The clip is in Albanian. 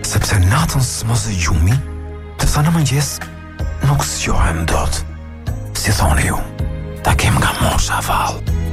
Sepse natën mos e gjumi, të sa në mëngjes nuk zgjohem dot. Si thoni ju, ta kem nga mosha vallë.